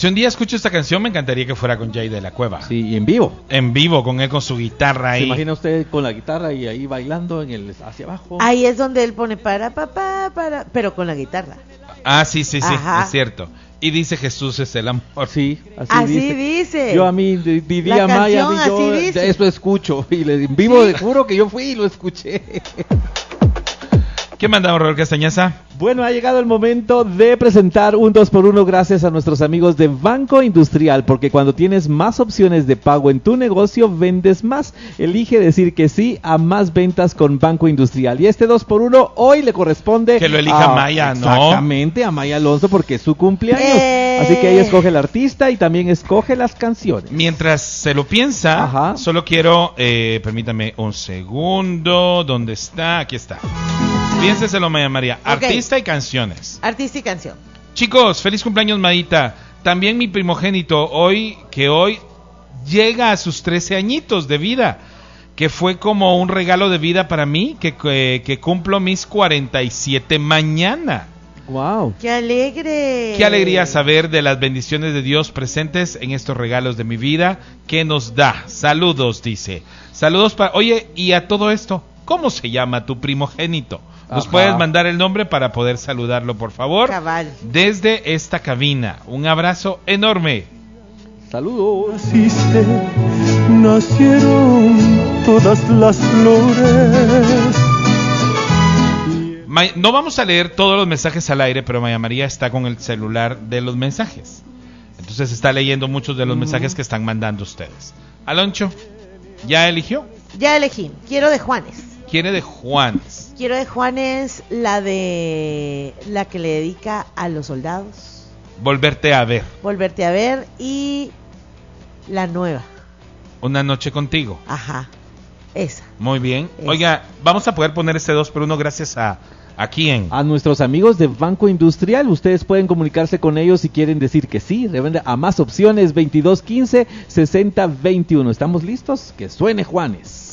Si un día escucho esta canción, me encantaría que fuera con Jay de la Cueva. Sí, y en vivo. En vivo, con él con su guitarra ahí. ¿Se imagina usted con la guitarra y ahí bailando hacia abajo? Ahí es donde él pone para, pero con la guitarra. Ah, sí, Ajá. es cierto. Y dice Jesús es el amor. Sí, así dice. Yo a mí diría Maya, yo eso escucho. Y en vivo le juro que yo fui y lo escuché. ¿Qué mandamos, Raúl Castañaza? Bueno, ha llegado el momento de presentar un 2x1 gracias a nuestros amigos de Banco Industrial, porque cuando tienes más opciones de pago en tu negocio, vendes más. Elige decir que sí a más ventas con Banco Industrial. Y este 2x1 hoy le corresponde... Que lo elija Maya, ¿no? Exactamente, a Maya Alonso, porque es su cumpleaños. Así que ella escoge el artista y también escoge las canciones. Mientras se lo piensa, solo quiero... permítame un segundo. ¿Dónde está? Aquí está. Piénseselo, Maya María. Artista y canciones. Artista y canción. Chicos, feliz cumpleaños, Maíta. También mi primogénito, hoy llega a sus 13 añitos de vida, que fue como un regalo de vida para mí, que cumplo mis 47 mañana. ¡Wow! ¡Qué alegre! Qué alegría saber de las bendiciones de Dios presentes en estos regalos de mi vida que nos da. Saludos, dice. Saludos para... Oye, y a todo esto, ¿cómo se llama tu primogénito? Nos puedes mandar el nombre para poder saludarlo, por favor. Cabal. Desde esta cabina. Un abrazo enorme. Saludos. Nacieron todas las flores. No vamos a leer todos los mensajes al aire, pero Maya María está con el celular de los mensajes. Entonces está leyendo muchos de los mensajes que están mandando ustedes. Aloncho, ¿ya eligió? Ya elegí. Quiero de Juanes. Quiere de Juanes. Quiero de Juanes la que le dedica a los soldados. Volverte a ver. Volverte a ver y la nueva. Una noche contigo. Ajá. Esa. Muy bien. Esa. Oiga, vamos a poder poner este 2x1 gracias a quién. A nuestros amigos de Banco Industrial. Ustedes pueden comunicarse con ellos si quieren decir que sí. A más opciones 2215-6021. ¿Estamos listos? Que suene Juanes.